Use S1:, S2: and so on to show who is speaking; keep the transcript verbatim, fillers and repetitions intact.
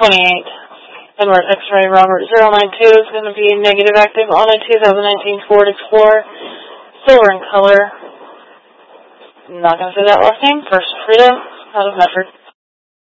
S1: twenty-eight. Edward X-Ray Robert zero nine two is going to be negative active on a two thousand nineteen Ford Explorer. Silver in color. I'm not going to say that last name. First Freedom out of Medford.